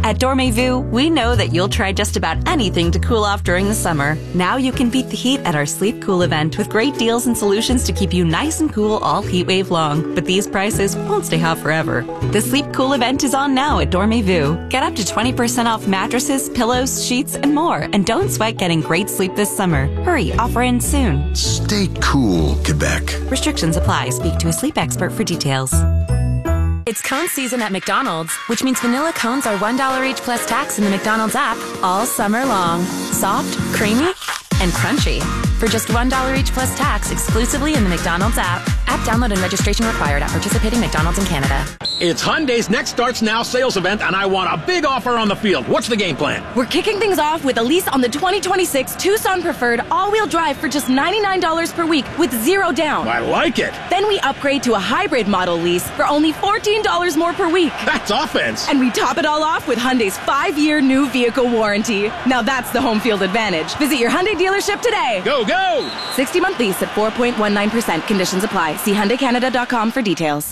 At Dormez-vous, we know that you'll try just about anything to cool off during the summer. Now you can beat the heat at our Sleep Cool event with great deals and solutions to keep you nice and cool all heat wave long. But these prices won't stay hot forever. The Sleep Cool event is on now at Dormez-vous. Get up to 20% off mattresses, pillows, sheets, and more. And don't sweat getting great sleep this summer. Hurry, offer ends soon. Stay cool, Quebec. Restrictions apply. Speak to a sleep expert for details. It's cone season at McDonald's, which means vanilla cones are $1 each plus tax in the McDonald's app all summer long. Soft, creamy, and crunchy. For just $1 each plus tax exclusively in the McDonald's app. App download and registration required at participating McDonald's in Canada. It's Hyundai's Next Starts Now sales event, and I want a big offer on the field. What's the game plan? We're kicking things off with a lease on the 2026 Tucson Preferred all-wheel drive for just $99 per week with zero down. I like it. Then we upgrade to a hybrid model lease for only $14 more per week. That's offense. And we top it all off with Hyundai's 5-year new vehicle warranty. Now that's the home field advantage. Visit your Hyundai dealership today. Go, go! 60-month lease at 4.19%. Conditions apply. See HyundaiCanada.com for details.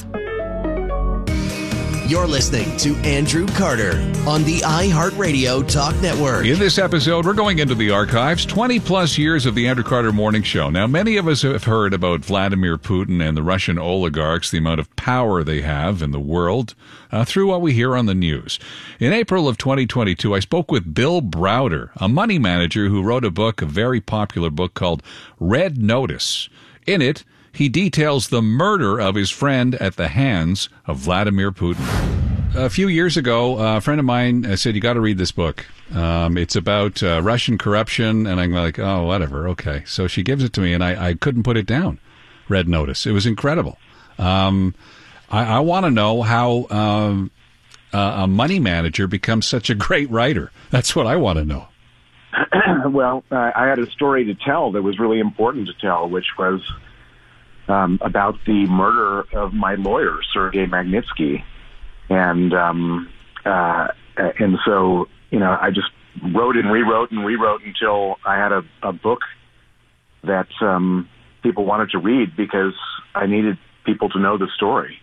You're listening to Andrew Carter on the iHeartRadio Talk Network. In this episode, we're going into the archives, 20-plus years of the Andrew Carter Morning Show. Now, many of us have heard about Vladimir Putin and the Russian oligarchs, the amount of power they have in the world, through what we hear on the news. In April of 2022, I spoke with Bill Browder, a money manager who wrote a very popular book called Red Notice. In it, he details the murder of his friend at the hands of Vladimir Putin. A few years ago, a friend of mine said, you got to read this book. It's about Russian corruption, and I'm like, oh, whatever, okay. So she gives it to me, and I couldn't put it down. Red Notice. It was incredible. I want to know how a money manager becomes such a great writer. That's what I want to know. Well, I had a story to tell that was really important to tell, which was about the murder of my lawyer, Sergei Magnitsky. And so, I just wrote and rewrote until I had a book that people wanted to read because I needed people to know the story.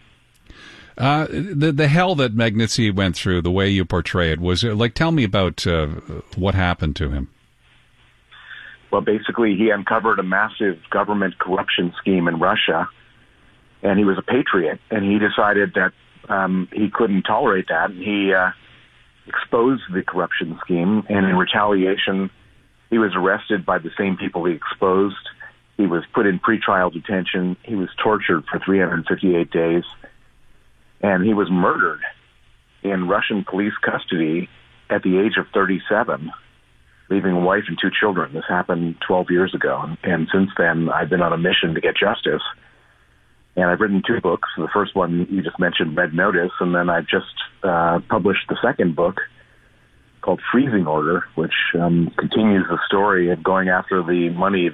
The hell that Magnitsky went through, the way you portray it, was like, tell me about what happened to him. Well, basically, he uncovered a massive government corruption scheme in Russia, and he was a patriot, and he decided that he couldn't tolerate that, and he exposed the corruption scheme, and in retaliation, he was arrested by the same people he exposed. He was put in pretrial detention. He was tortured for 358 days, and he was murdered in Russian police custody at the age of 37. Leaving a wife and 2 children. This happened 12 years ago. And since then, I've been on a mission to get justice. And I've written 2 books. The first one you just mentioned, Red Notice, and then I've just published the second book called Freezing Order, which continues the story of going after the money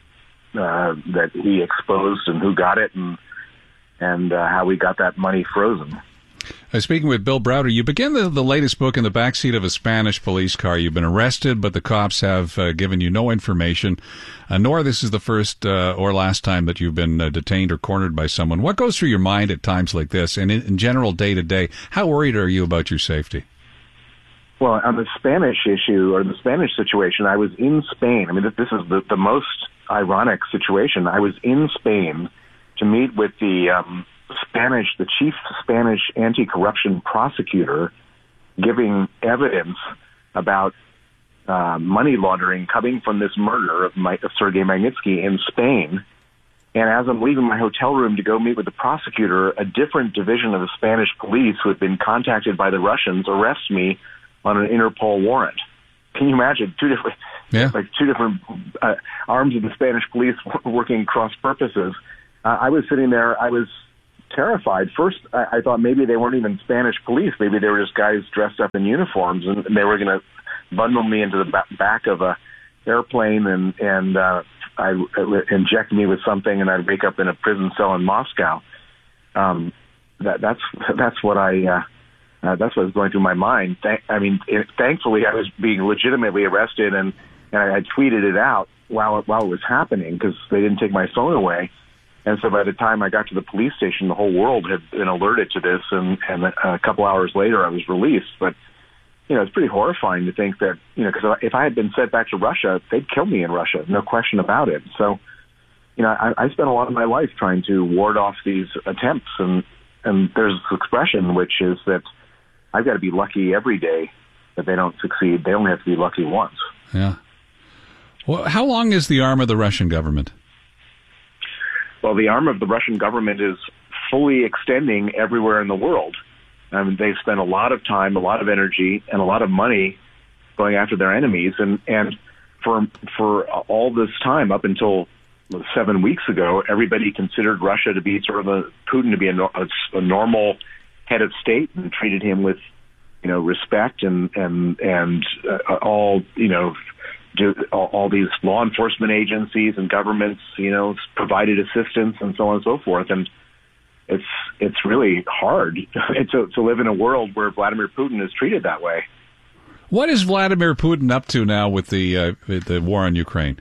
that he exposed and who got it and how we got that money frozen. Speaking with Bill Browder, you begin the latest book in the backseat of a Spanish police car. You've been arrested, but the cops have given you no information, nor this is the first or last time that you've been detained or cornered by someone. What goes through your mind at times like this, and in general, day to day? How worried are you about your safety? Well, on the Spanish issue, or the Spanish situation, I was in Spain. I mean, this is the most ironic situation. I was in Spain to meet with the chief Spanish anti-corruption prosecutor, giving evidence about money laundering coming from this murder of Sergei Magnitsky in Spain. And as I'm leaving my hotel room to go meet with the prosecutor, a different division of the Spanish police who had been contacted by the Russians arrests me on an Interpol warrant. Can you imagine? Two different arms of the Spanish police working cross purposes. I was sitting there. I was terrified. First, I thought maybe they weren't even Spanish police. Maybe they were just guys dressed up in uniforms, and they were going to bundle me into the back of a airplane and inject me with something, and I'd wake up in a prison cell in Moscow. That's what was going through my mind. Thankfully, I was being legitimately arrested, and I tweeted it out while it was happening because they didn't take my phone away. And so by the time I got to the police station, the whole world had been alerted to this, and a couple hours later I was released. But it's pretty horrifying to think that, because if I had been sent back to Russia, they'd kill me in Russia, no question about it. So, I spent a lot of my life trying to ward off these attempts, and there's this expression, which is that I've got to be lucky every day that they don't succeed. They only have to be lucky once. Yeah. Well, how long is the arm of the Russian government? Well, the arm of the Russian government is fully extending everywhere in the world. I mean, they've spent a lot of time, a lot of energy, and a lot of money going after their enemies. And for all this time, up until 7 weeks ago, everybody considered Russia to be sort of Putin to be a normal head of state, and treated him with, respect and all these law enforcement agencies and governments, provided assistance and so on and so forth. And it's really hard to live in a world where Vladimir Putin is treated that way. What is Vladimir Putin up to now with the war on Ukraine?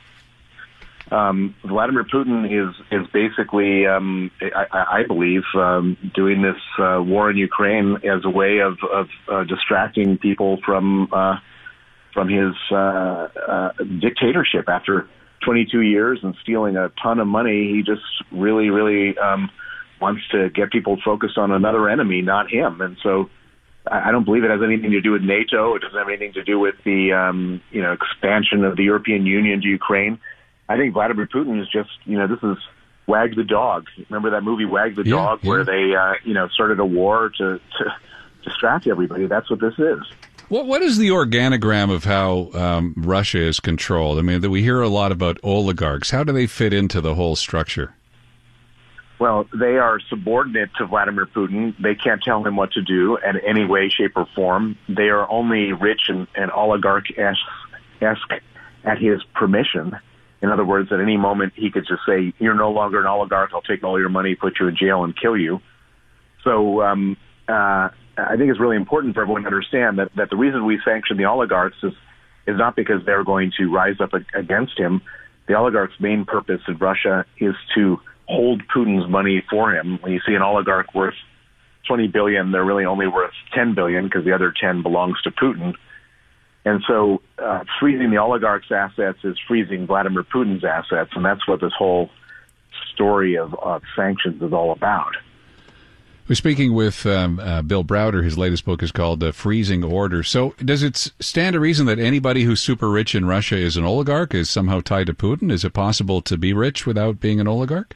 Vladimir Putin is basically, I believe, doing this war in Ukraine as a way of distracting people from his dictatorship. After 22 years and stealing a ton of money, he just really, really wants to get people focused on another enemy, not him. And so I don't believe it has anything to do with NATO. It doesn't have anything to do with the expansion of the European Union to Ukraine. I think Vladimir Putin is just, this is Wag the Dog. Remember that movie Wag the Dog, where they, started a war to distract everybody? That's what this is. What is the organogram of how Russia is controlled? I mean, we hear a lot about oligarchs. How do they fit into the whole structure? Well, they are subordinate to Vladimir Putin. They can't tell him what to do in any way, shape, or form. They are only rich and oligarch-esque at his permission. In other words, at any moment, he could just say, you're no longer an oligarch, I'll take all your money, put you in jail, and kill you. So I think it's really important for everyone to understand that the reason we sanction the oligarchs is not because they're going to rise up against him. The oligarch's main purpose in Russia is to hold Putin's money for him. When you see an oligarch worth $20 billion, they're really only worth $10 billion because the other 10 belongs to Putin. And so freezing the oligarchs' assets is freezing Vladimir Putin's assets, and that's what this whole story of sanctions is all about. We're speaking with Bill Browder. His latest book is called Freezing Order. So does it stand to reason that anybody who's super rich in Russia is an oligarch, is somehow tied to Putin? Is it possible to be rich without being an oligarch?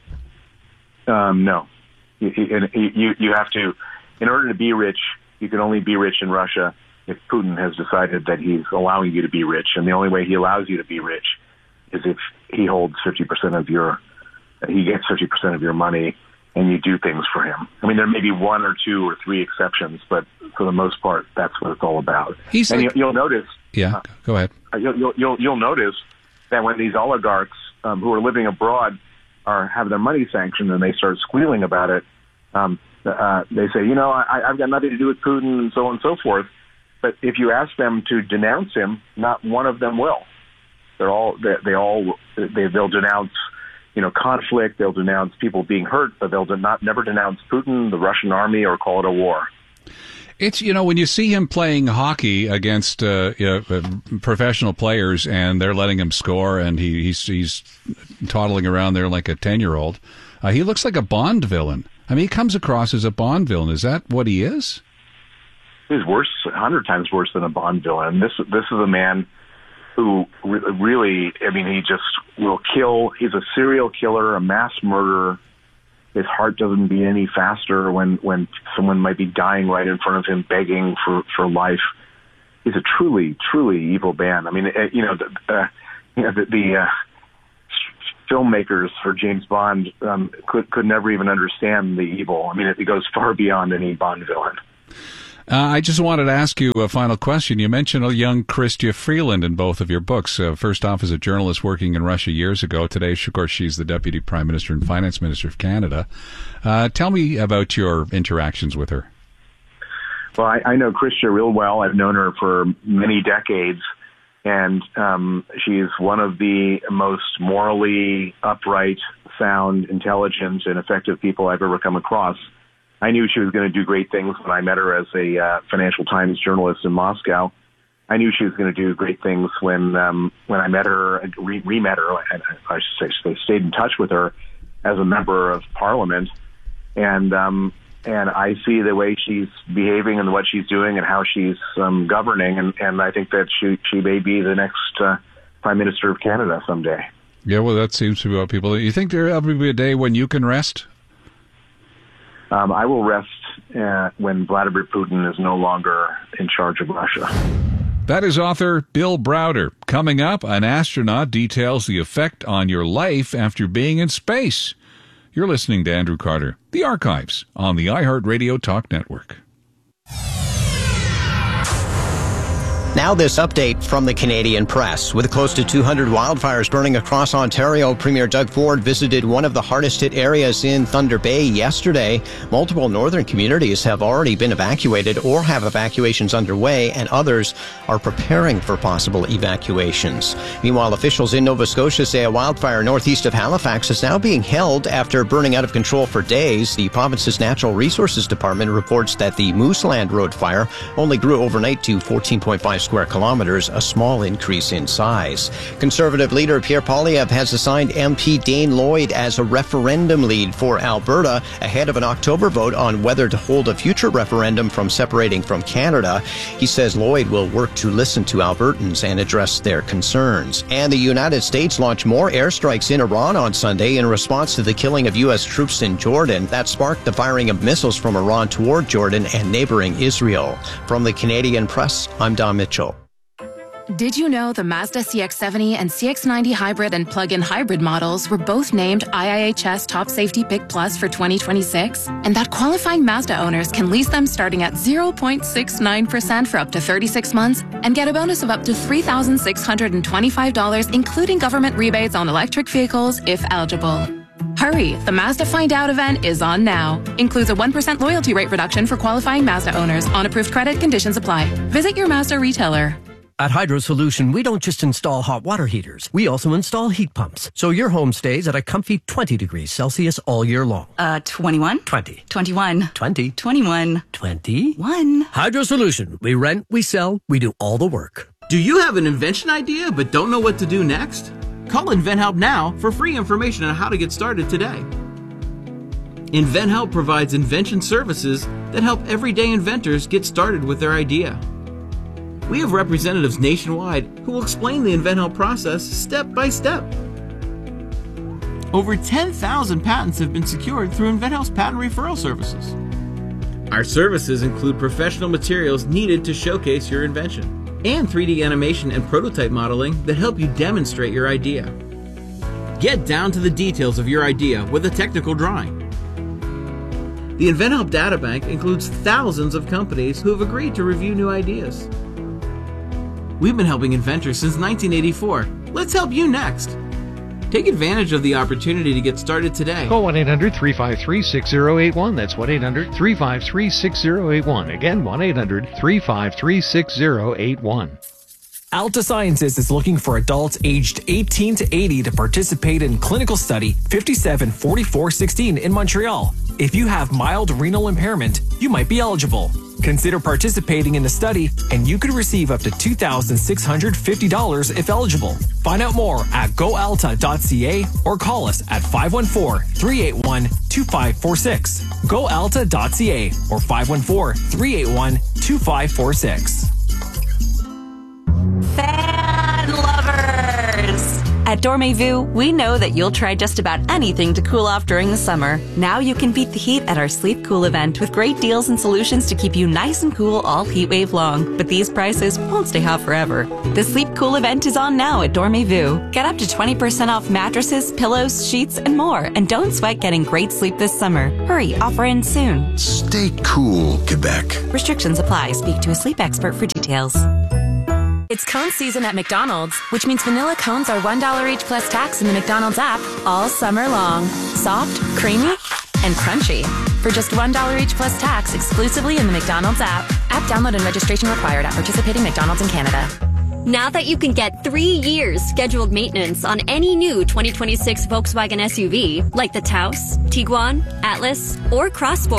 No. You have to, in order to be rich, you can only be rich in Russia if Putin has decided that he's allowing you to be rich. And the only way he allows you to be rich is if he holds 50% of he gets 50% of your money and you do things for him. I mean, there may be one or two or three exceptions, but for the most part, that's what it's all about. You'll notice. Yeah, go ahead. You'll notice that when these oligarchs who are living abroad have their money sanctioned and they start squealing about it, they say, I've got nothing to do with Putin and so on and so forth. But if you ask them to denounce him, not one of them will. They'll denounce, conflict. They'll denounce people being hurt, but they'll never denounce Putin, the Russian army, or call it a war. It's, when you see him playing hockey against professional players and they're letting him score and he's toddling around there like a 10-year-old, he looks like a Bond villain. I mean, he comes across as a Bond villain. Is that what he is? He's worse, 100 times worse than a Bond villain. This is a man who really, he just will kill. He's a serial killer, a mass murderer. His heart doesn't beat any faster when someone might be dying right in front of him, begging for life. He's a truly, truly evil man. I mean, the filmmakers for James Bond could never even understand the evil. I mean, it goes far beyond any Bond villain. I just wanted to ask you a final question. You mentioned a young Chrystia Freeland in both of your books. First off, as a journalist working in Russia years ago. Today, of course, she's the Deputy Prime Minister and Finance Minister of Canada. Tell me about your interactions with her. Well, I know Chrystia real well. I've known her for many decades, and she's one of the most morally upright, sound, intelligent, and effective people I've ever come across. I knew she was going to do great things when I met her as a Financial Times journalist in Moscow. I knew she was going to do great things when I met her, re-met her, and I should say, stayed in touch with her as a member of Parliament. And I see the way she's behaving and what she's doing and how she's governing, and I think that she may be the next Prime Minister of Canada someday. Yeah, well, that seems to be what people... You think there'll ever be a day when you can rest? I will rest when Vladimir Putin is no longer in charge of Russia. That is author Bill Browder. Coming up, an astronaut details the effect on your life after being in space. You're listening to Andrew Carter, The Archives, on the iHeartRadio Talk Network. Now this update from the Canadian Press. With close to 200 wildfires burning across Ontario, Premier Doug Ford visited one of the hardest-hit areas in Thunder Bay yesterday. Multiple northern communities have already been evacuated or have evacuations underway, and others are preparing for possible evacuations. Meanwhile, officials in Nova Scotia say a wildfire northeast of Halifax is now being held after burning out of control for days. The province's Natural Resources Department reports that the Mooseland Road fire only grew overnight to 14.5 square kilometers, a small increase in size. Conservative leader Pierre Poilievre has assigned MP Dane Lloyd as a referendum lead for Alberta ahead of an October vote on whether to hold a future referendum from separating from Canada. He says Lloyd will work to listen to Albertans and address their concerns. And the United States launched more airstrikes in Iran on Sunday in response to the killing of U.S. troops in Jordan. That sparked the firing of missiles from Iran toward Jordan and neighboring Israel. From the Canadian Press, I'm Don Mitchell. Did you know the Mazda CX-70 and CX-90 hybrid and plug-in hybrid models were both named IIHS Top Safety Pick Plus for 2026? And that qualifying Mazda owners can lease them starting at 0.69% for up to 36 months and get a bonus of up to $3,625, including government rebates on electric vehicles if eligible. Hurry, the Mazda Find Out event is on now. Includes a 1% loyalty rate reduction for qualifying Mazda owners. On approved credit, conditions apply. Visit your Mazda retailer. At Hydro Solution, we don't just install hot water heaters. We also install heat pumps, so your home stays at a comfy 20 degrees Celsius all year long. 21? 20. 21. 20. 21. 21. Hydro Solution. We rent, we sell, we do all the work. Do you have an invention idea but don't know what to do next? Call InventHelp now for free information on how to get started today. InventHelp provides invention services that help everyday inventors get started with their idea. We have representatives nationwide who will explain the InventHelp process step by step. Over 10,000 patents have been secured through InventHelp's patent referral services. Our services include professional materials needed to showcase your invention, and 3D animation and prototype modeling that help you demonstrate your idea. Get down to the details of your idea with a technical drawing. The InventHelp Databank includes thousands of companies who have agreed to review new ideas. We've been helping inventors since 1984. Let's help you next. Take advantage of the opportunity to get started today. Call 1-800-353-6081. That's 1-800-353-6081. Again, 1-800-353-6081. Alta Sciences is looking for adults aged 18 to 80 to participate in clinical study 574416 in Montreal. If you have mild renal impairment, you might be eligible. Consider participating in the study, and you could receive up to $2,650 if eligible. Find out more at goalta.ca or call us at 514-381-2546. goalta.ca or 514-381-2546. Fan lovers! At Dormez-vous, we know that you'll try just about anything to cool off during the summer. Now you can beat the heat at our Sleep Cool event with great deals and solutions to keep you nice and cool all heat wave long. But these prices won't stay hot forever. The Sleep Cool event is on now at Dormez-vous. Get up to 20% off mattresses, pillows, sheets, and more. And don't sweat getting great sleep this summer. Hurry, offer ends soon. Stay cool, Quebec. Restrictions apply. Speak to a sleep expert for details. It's cone season at McDonald's, which means vanilla cones are $1 each plus tax in the McDonald's app all summer long. Soft, creamy, and crunchy. For just $1 each plus tax exclusively in the McDonald's app. App download and registration required at participating McDonald's in Canada. Now that you can get 3 years scheduled maintenance on any new 2026 Volkswagen SUV, like the Taos, Tiguan, Atlas, or Crossport,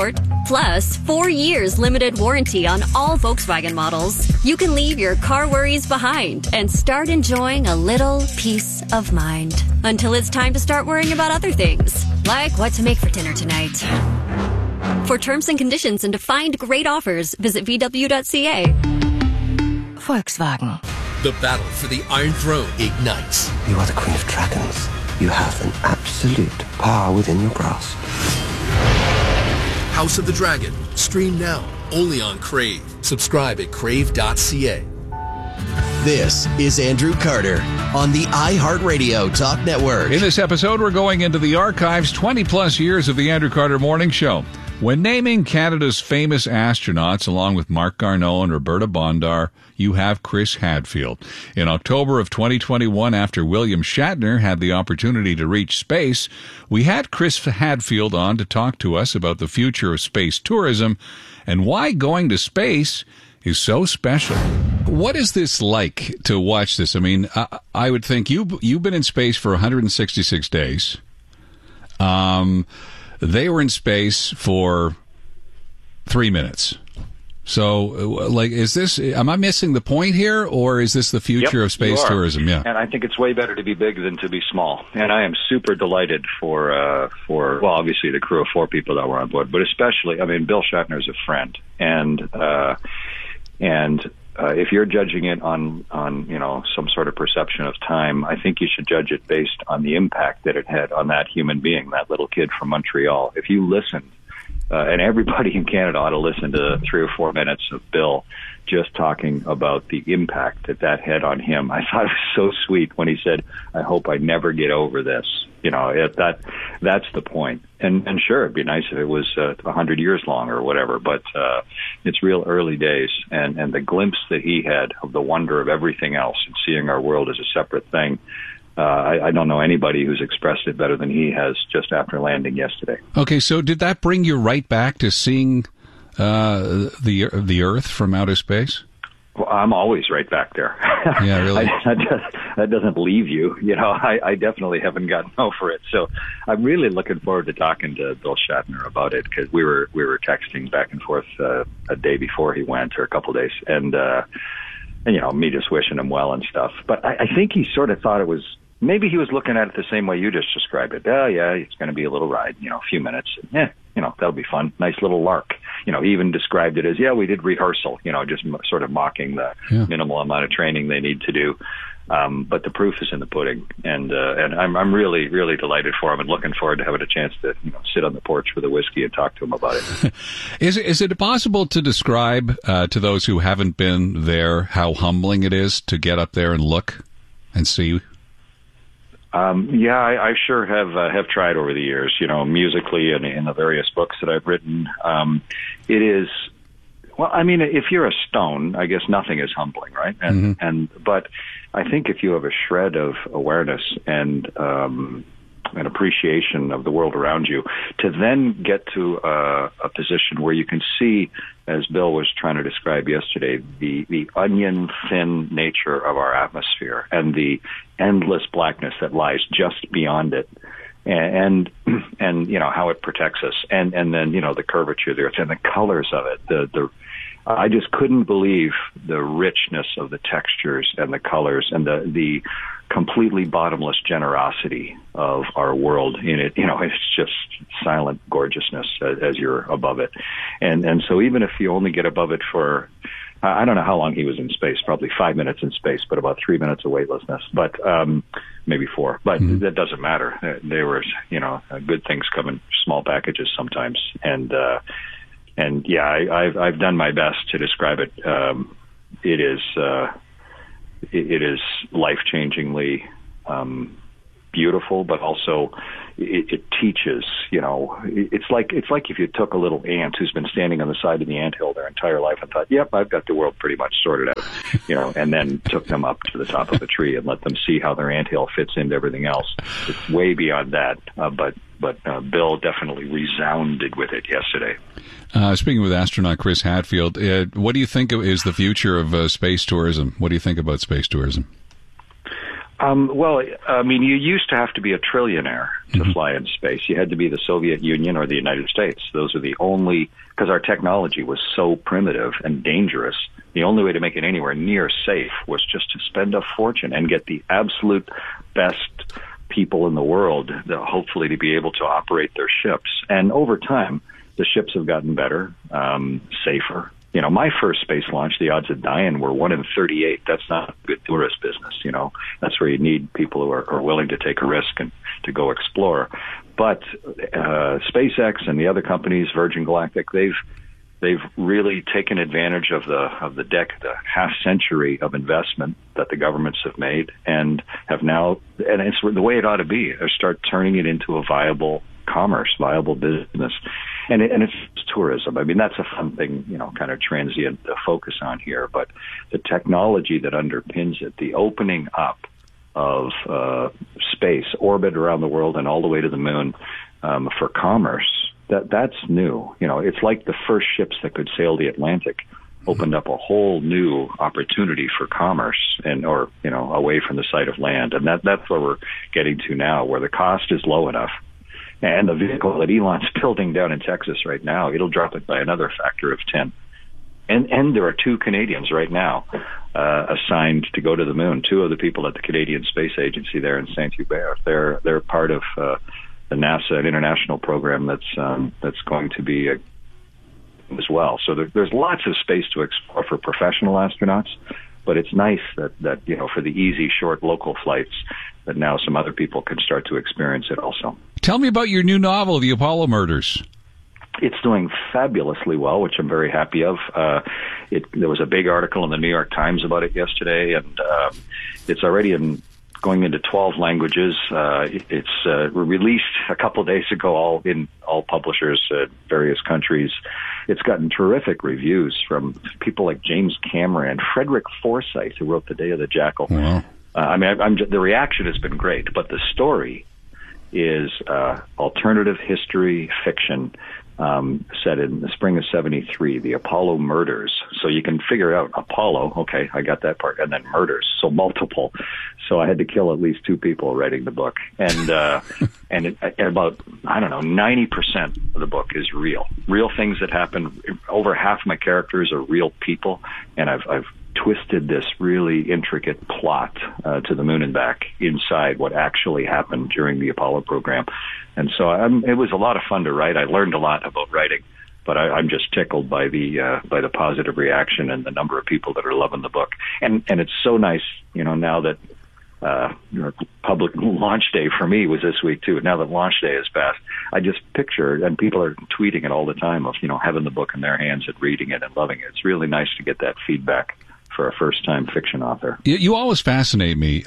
Plus, 4 years limited warranty on all Volkswagen models. You can leave your car worries behind and start enjoying a little peace of mind. Until it's time to start worrying about other things, like what to make for dinner tonight. For terms and conditions and to find great offers, visit VW.ca. Volkswagen. The battle for the Iron Throne ignites. You are the Queen of Dragons. You have an absolute power within your grasp. House of the Dragon. Stream now, only on Crave. Subscribe at crave.ca. This is Andrew Carter on the iHeartRadio Talk Network. In this episode, we're going into the archives 20-plus years of the Andrew Carter Morning Show. When naming Canada's famous astronauts, along with Marc Garneau and Roberta Bondar, you have Chris Hadfield. In October of 2021, after William Shatner had the opportunity to reach space, we had Chris Hadfield on to talk to us about the future of space tourism and why going to space is so special. What is this like to watch this? I mean, I would think you've been in space for 166 days. They were in space for 3 minutes. So, like, am I missing the point here, or is this the future of space tourism? Yeah. And I think it's way better to be big than to be small. And I am super delighted for obviously the crew of 4 people that were on board, but especially, I mean, Bill Shatner's a friend. And if you're judging it on some sort of perception of time, I think you should judge it based on the impact that it had on that human being, that little kid from Montreal. If you listened, and everybody in Canada ought to listen to 3 or 4 minutes of Bill just talking about the impact that had on him. I thought it was so sweet when he said, "I hope I never get over this." That's the point. And sure, it'd be nice if it was 100 years long or whatever, but it's real early days. And the glimpse that he had of the wonder of everything else and seeing our world as a separate thing, I don't know anybody who's expressed it better than he has just after landing yesterday. Okay, so did that bring you right back to seeing the Earth from outer space? Well, I'm always right back there. Yeah, really. That doesn't leave you. I definitely haven't gotten over it. So I'm really looking forward to talking to Bill Shatner about it, because we were texting back and forth a day before he went, or a couple of days, and me just wishing him well and stuff. But I think he sort of thought it was. Maybe he was looking at it the same way you just described it. Oh, yeah, it's going to be a little ride, a few minutes. Yeah, that'll be fun. Nice little lark. He even described it as, we did rehearsal, just sort of mocking the minimal amount of training they need to do. But the proof is in the pudding. And I'm really, really delighted for him and looking forward to having a chance to, sit on the porch with a whiskey and talk to him about it. Is it possible to describe to those who haven't been there how humbling it is to get up there and look and see? I sure have tried over the years, musically and in the various books that I've written. It is, if you're a stone, I guess nothing is humbling, right? But I think if you have a shred of awareness and an appreciation of the world around you, to then get to a position where you can see, as Bill was trying to describe yesterday, the onion-thin nature of our atmosphere and the endless blackness that lies just beyond it, and how it protects us, and then the curvature of the earth and the colors of it. I just couldn't believe the richness of the textures and the colors and the completely bottomless generosity of our world in it. It's just silent gorgeousness as you're above it. And so even if you only get above it for, I don't know how long he was in space, probably 5 minutes in space, but about 3 minutes of weightlessness, but maybe 4. But that doesn't matter. There was, good things come in small packages sometimes. And I've done my best to describe it. It is life-changingly beautiful, but also it teaches. It's like if you took a little ant who's been standing on the side of the anthill their entire life and thought, "Yep, I've got the world pretty much sorted out," and then took them up to the top of a tree and let them see how their anthill fits into everything else. It's way beyond that, but Bill definitely resounded with it yesterday. Speaking with astronaut Chris Hadfield, what do you think is the future of space tourism? What do you think about space tourism? Well, I mean, you used to have to be a trillionaire to fly in space. You had to be the Soviet Union or the United States. Those are the only, because our technology was so primitive and dangerous, the only way to make it anywhere near safe was just to spend a fortune and get the absolute best people in the world, hopefully to be able to operate their ships. And over time, the ships have gotten better, safer. You know, my first space launch, the odds of dying were 1 in 38. That's not a good tourist business, you know. That's where you need people who are willing to take a risk and to go explore. But SpaceX and the other companies, Virgin Galactic, they've really taken advantage of the half century of investment that the governments have made, and have now, and it's the way it ought to be, start turning it into a viable commerce, viable business. And it's tourism. I mean, that's a fun thing, you know, kind of transient to focus on here. But the technology that underpins it, the opening up of space, orbit around the world and all the way to the moon for commerce, that's new. You know, it's like the first ships that could sail the Atlantic opened up a whole new opportunity for commerce or, you know, away from the sight of land. And that's where we're getting to now, where the cost is low enough. And the vehicle that Elon's building down in Texas right now, it'll drop it by another factor of 10. And there are 2 Canadians right now assigned to go to the moon. 2 of the people at the Canadian Space Agency there in Saint-Hubert. They're part of the NASA international program that's going to be as well. So there's lots of space to explore for professional astronauts. But it's nice that you know, for the easy, short, local flights, that now some other people can start to experience it also. Tell me about your new novel, The Apollo Murders. It's doing fabulously well, which I'm very happy of. There was a big article in the New York Times about it yesterday, and it's already going into 12 languages. It's released a couple of days ago, all publishers, various countries. It's gotten terrific reviews from people like James Cameron, Frederick Forsyth, who wrote The Day of the Jackal. Wow. I mean, the reaction has been great, but the story is alternative history fiction set in the spring of 73, the Apollo murders. So you can figure out Apollo, okay, I got that part, and then murders, so multiple. So I had to kill at least 2 people writing the book. And and about, I don't know, 90% of the book is real things that happen. Over half my characters are real people, and I've twisted this really intricate plot to the moon and back inside what actually happened during the Apollo program. And so it was a lot of fun to write. I learned a lot about writing, but I'm just tickled by the positive reaction and the number of people that are loving the book. And it's so nice, you know, now that public launch day for me was this week too. Now that launch day is past, I just picture, and people are tweeting it all the time, of, you know, having the book in their hands and reading it and loving it. It's really nice to get that feedback for a first-time fiction author. You always fascinate me.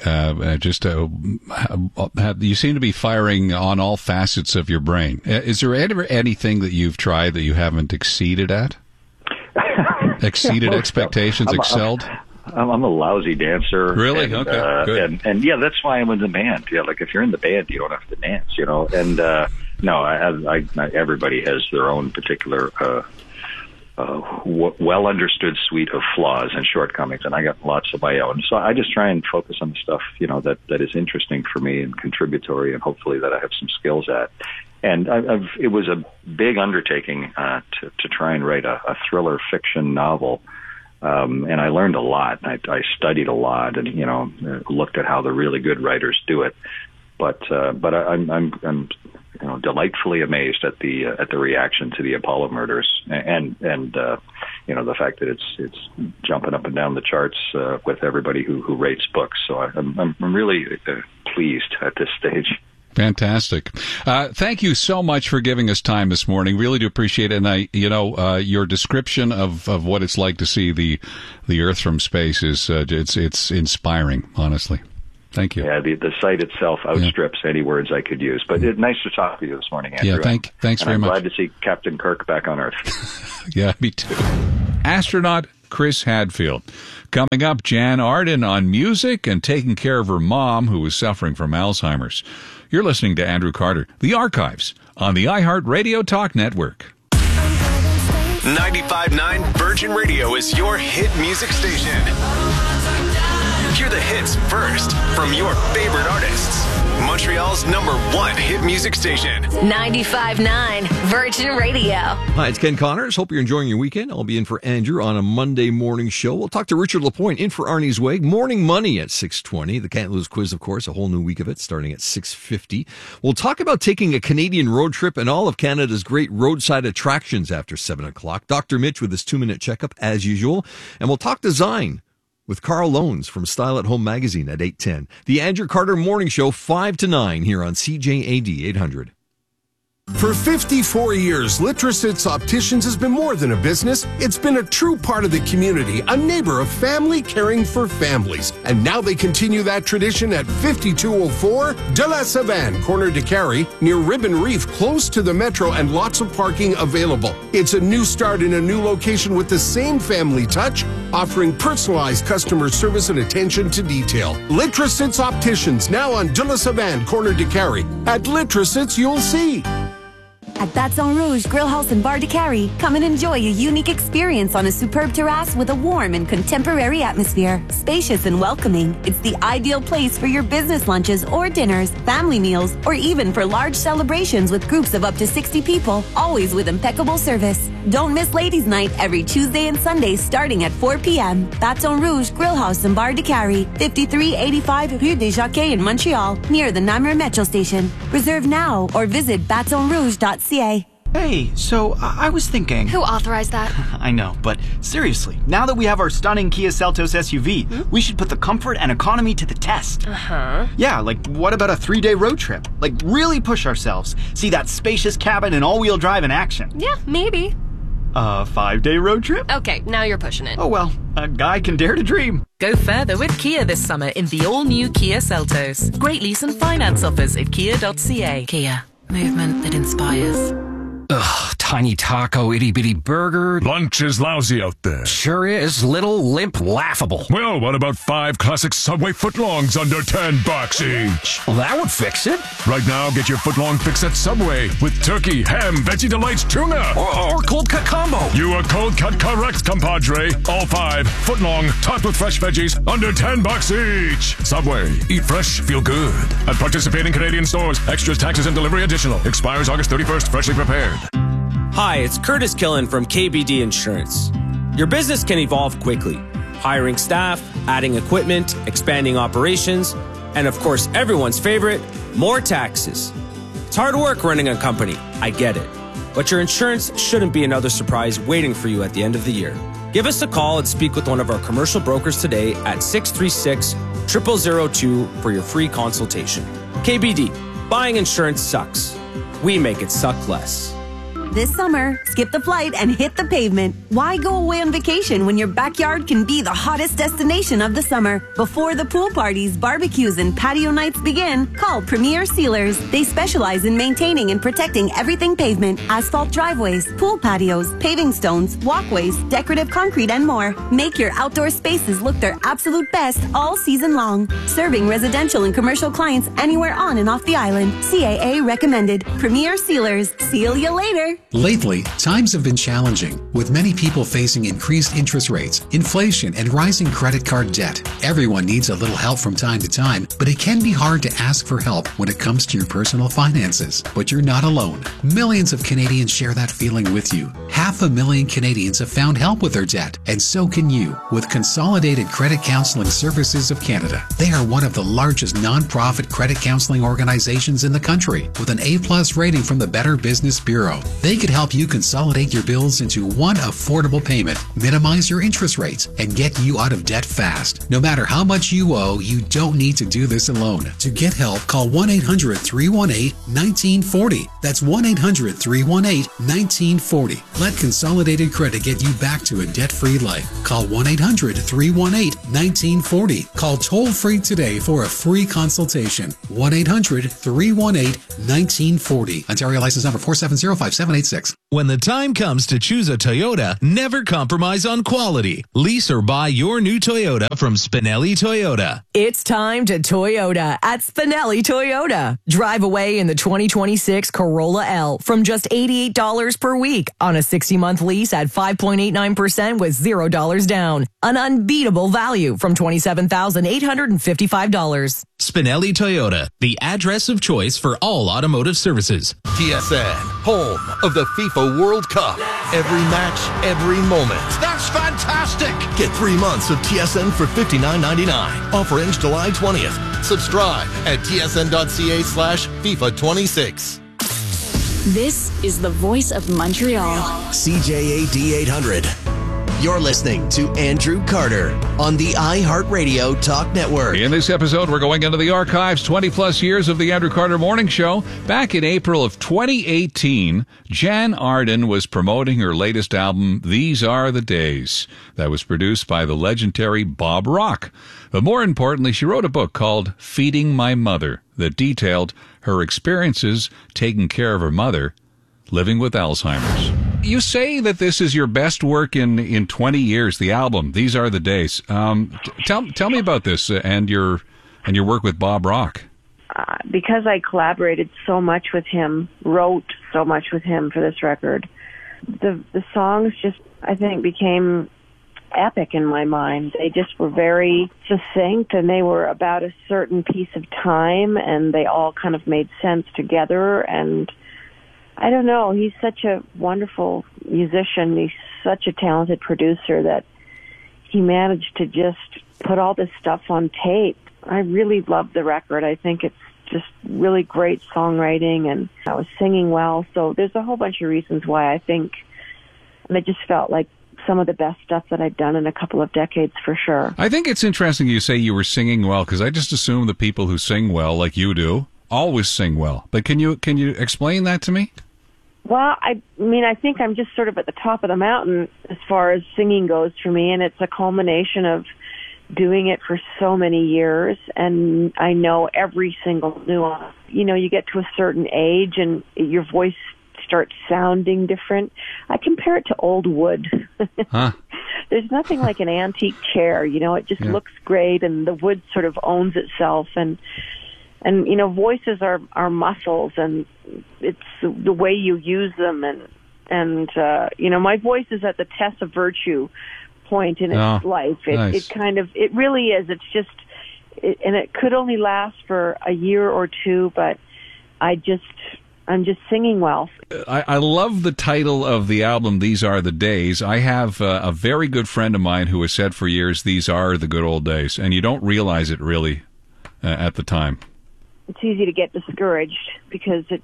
You seem to be firing on all facets of your brain. Is there ever anything that you've tried that you haven't exceeded at? Exceeded expectations, excelled? I'm a lousy dancer. Really? And, okay, good. And yeah, that's why I'm in the band. Yeah, like if you're in the band, you don't have to dance, you know. And no, I everybody has their own particular well understood suite of flaws and shortcomings, and I got lots of my own. So I just try and focus on the stuff, you know, that is interesting for me and contributory, and hopefully that I have some skills at. And it was a big undertaking to try and write a thriller fiction novel. And I learned a lot. I studied a lot, and, you know, looked at how the really good writers do it. But I'm you know, delightfully amazed at the reaction to the Apollo murders, and you know, the fact that it's jumping up and down the charts with everybody who rates books. So I'm really pleased at this stage. Fantastic. Thank you so much for giving us time this morning. Really do appreciate it. And your description of what it's like to see the Earth from space is it's inspiring, honestly. Thank you. Yeah, the site itself outstrips any words I could use. But it's nice to talk to you this morning, Andrew. Yeah, thanks very much. I'm glad to see Captain Kirk back on Earth. Yeah, me too. Astronaut Chris Hadfield. Coming up, Jan Arden on music and taking care of her mom who was suffering from Alzheimer's. You're listening to Andrew Carter, The Archives, on the iHeartRadio Talk Network. 95.9 Virgin Radio is your hit music station. Hear the hits first from your favorite artists. Montreal's #1 hit music station. 95.9 Virgin Radio. Hi, it's Ken Connors. Hope you're enjoying your weekend. I'll be in for Andrew on a Monday morning show. We'll talk to Richard Lapointe in for Arnie's Way. Morning Money at 6:20. The Can't Lose quiz, of course, a whole new week of it starting at 6:50. We'll talk about taking a Canadian road trip and all of Canada's great roadside attractions after 7 o'clock. Dr. Mitch with his 2-minute checkup as usual. And we'll talk design with Carl Loans from Style at Home magazine at 8:10. The Andrew Carter Morning Show, 5 to 9 here on CJAD 800. For 54 years, Litrosits Opticians has been more than a business. It's been a true part of the community, a neighbor of family caring for families. And now they continue that tradition at 5204 De La Savane, corner de Carrie, near Ribbon Reef, close to the metro and lots of parking available. It's a new start in a new location with the same family touch, offering personalized customer service and attention to detail. Litrosits Opticians, now on De La Savane, corner de Carrie. At Litrosits, you'll see. At Baton Rouge Grill House and Bar de Carrie, come and enjoy a unique experience on a superb terrace with a warm and contemporary atmosphere. Spacious and welcoming, it's the ideal place for your business lunches or dinners, family meals, or even for large celebrations with groups of up to 60 people, always with impeccable service. Don't miss Ladies' Night every Tuesday and Sunday starting at 4 p.m. Baton Rouge Grill House and Bar de Carrie, 5385 Rue des Jockeys in Montreal, near the Namur Metro Station. Reserve now or visit batonrouge.ca. Hey, so I was thinking... Who authorized that? I know, but seriously, now that we have our stunning Kia Seltos SUV, we should put the comfort and economy to the test. Uh-huh. Yeah, like what about a 3-day road trip? Like really push ourselves. See that spacious cabin and all-wheel drive in action. Yeah, maybe. A 5-day road trip? Okay, now you're pushing it. Oh well, a guy can dare to dream. Go further with Kia this summer in the all-new Kia Seltos. Great lease and finance offers at kia.ca. Kia. Movement that inspires. Ugh, tiny taco, itty-bitty burger. Lunch is lousy out there. Sure is. Little, limp, laughable. Well, what about 5 classic Subway footlongs under $10 each? Well, that would fix it. Right now, get your footlong fix at Subway with turkey, ham, Veggie Delights, tuna. Or cold cut combo. You are cold cut correct, compadre. All 5 footlong, topped with fresh veggies, under $10 each. Subway. Eat fresh, feel good. At participating Canadian stores. Extras, taxes, and delivery additional. Expires August 31st. Freshly prepared. Hi, it's Curtis Killen from KBD Insurance. Your business can evolve quickly. Hiring staff, adding equipment, expanding operations, and of course, everyone's favorite, more taxes. It's hard work running a company, I get it. But your insurance shouldn't be another surprise waiting for you at the end of the year. Give us a call and speak with one of our commercial brokers today at 636-0002 for your free consultation. KBD, buying insurance sucks. We make it suck less. This summer, skip the flight and hit the pavement. Why go away on vacation when your backyard can be the hottest destination of the summer? Before the pool parties, barbecues, and patio nights begin, call Premier Sealers. They specialize in maintaining and protecting everything pavement, asphalt driveways, pool patios, paving stones, walkways, decorative concrete, and more. Make your outdoor spaces look their absolute best all season long. Serving residential and commercial clients anywhere on and off the island. CAA recommended. Premier Sealers. Seal you later. Lately, times have been challenging, with many people facing increased interest rates, inflation, and rising credit card debt. Everyone needs a little help from time to time, but it can be hard to ask for help when it comes to your personal finances. But you're not alone. Millions of Canadians share that feeling with you. 500,000 Canadians have found help with their debt, and so can you with Consolidated Credit Counseling Services of Canada. They are one of the largest non-profit credit counseling organizations in the country, with an A+ rating from the Better Business Bureau. They could help you consolidate your bills into one affordable payment, minimize your interest rates, and get you out of debt fast. No matter how much you owe, you don't need to do this alone. To get help, call 1-800-318-1940. That's 1-800-318-1940. Let Consolidated Credit get you back to a debt-free life. Call 1-800-318-1940. Call toll-free today for a free consultation. 1-800-318-1940. Ontario license number 4705786. When the time comes to choose a Toyota, never compromise on quality. Lease or buy your new Toyota from Spinelli Toyota. It's time to Toyota at Spinelli Toyota. Drive away in the 2026 Corolla L from just $88 per week on a 60-month lease at 5.89% with $0 down. An unbeatable value from $27,855. Spinelli Toyota, the address of choice for all automotive services. TSN, home of the FIFA World Cup. Every match, every moment. That's fantastic! Get 3 months of TSN for $59.99. Offer ends July 20th. Subscribe at tsn.ca/FIFA26. This is the voice of Montreal. CJAD 800. You're listening to Andrew Carter on the iHeartRadio Talk Network. In this episode, we're going into the archives, 20-plus years of the Andrew Carter Morning Show. Back in April of 2018, Jan Arden was promoting her latest album, These Are the Days, that was produced by the legendary Bob Rock. But more importantly, she wrote a book called Feeding My Mother that detailed her experiences taking care of her mother, living with Alzheimer's. You say that this is your best work in 20 years, the album, These Are the Days. Tell me about this and your work with Bob Rock. Because I collaborated so much with him, wrote so much with him for this record, the songs just, I think, became epic in my mind. They just were very succinct, and they were about a certain piece of time, and they all kind of made sense together. And I don't know, he's such a wonderful musician. He's such a talented producer that he managed to just put all this stuff on tape. I really love the record. I think it's just really great songwriting, and I was singing well. So there's a whole bunch of reasons why I think, and it just felt like some of the best stuff that I've done in a couple of decades for sure. I think it's interesting you say you were singing well, because I just assume the people who sing well, like you do, always sing well. But can you explain that to me? Well, I mean, I think I'm just sort of at the top of the mountain as far as singing goes for me, and it's a culmination of doing it for so many years, and I know every single nuance. You know, you get to a certain age and your voice starts sounding different. I compare it to old wood. Huh. There's nothing like an antique chair, you know, it just looks great, and the wood sort of owns itself, and you know, voices are muscles, and it's the way you use them, and you know, my voice is at the test of virtue point in its life. It kind of, it really is. It's just, and it could only last for a year or two, but I'm just singing well. I love the title of the album, These Are the Days. I have a very good friend of mine who has said for years, these are the good old days, and you don't realize it really at the time. It's easy to get discouraged because it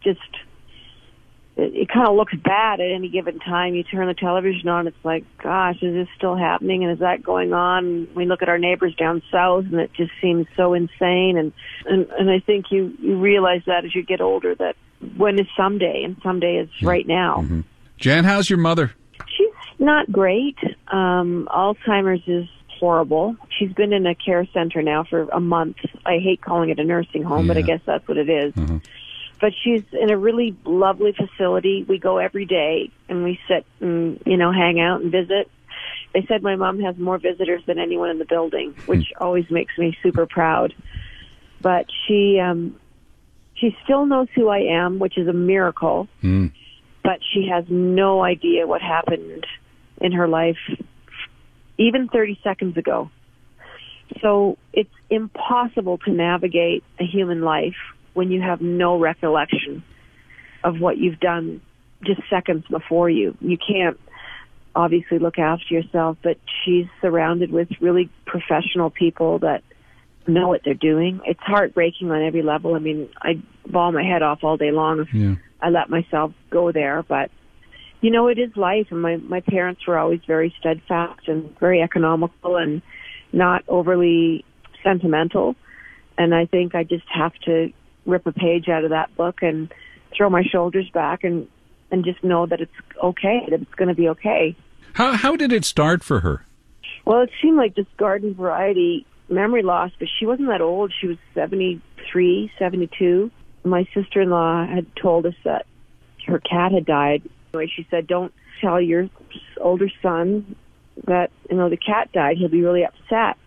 kind of looks bad at any given time. You turn the television on, it's like, gosh, is this still happening? And is that going on? We look at our neighbors down south, and it just seems so insane. And I think you realize that as you get older, that when is someday, and someday is right now. Mm-hmm. Jan, how's your mother? She's not great. Alzheimer's is horrible. She's been in a care center now for a month. I hate calling it a nursing home, but I guess that's what it is. Mm-hmm. But she's in a really lovely facility. We go every day, and we sit and, you know, hang out and visit. They said my mom has more visitors than anyone in the building, which always makes me super proud. But she still knows who I am, which is a miracle. But she has no idea what happened in her life even 30 seconds ago. So it's impossible to navigate a human life when you have no recollection of what you've done just seconds before you. You can't obviously look after yourself, but she's surrounded with really professional people that know what they're doing. It's heartbreaking on every level. I mean, I bawl my head off all day long if I let myself go there, but you know, it is life, and my parents were always very steadfast and very economical and not overly sentimental. And I think I just have to rip a page out of that book and throw my shoulders back and just know that it's okay, that it's going to be okay. How did it start for her? Well, it seemed like just garden variety memory loss, but she wasn't that old. She was 73, 72. My sister-in-law had told us that her cat had died Anyway, she said, don't tell your older son that, the cat died. He'll be really upset.